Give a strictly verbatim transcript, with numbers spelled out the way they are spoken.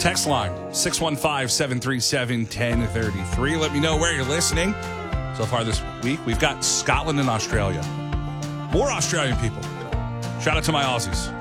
Text line, six one five, seven three seven, one zero three three. Let me know where you're listening. So far this week, we've got Scotland and Australia. More Australian people. Shout out to my Aussies.